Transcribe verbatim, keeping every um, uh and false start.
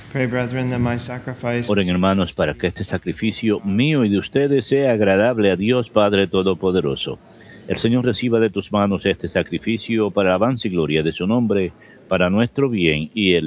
Pray, brethren, that my sacrifice Oren, hermanos, para que este sacrificio mío y de ustedes sea agradable a Dios Padre Todopoderoso. El Señor reciba de tus manos este sacrificio para avance y gloria de su nombre, para nuestro bien y el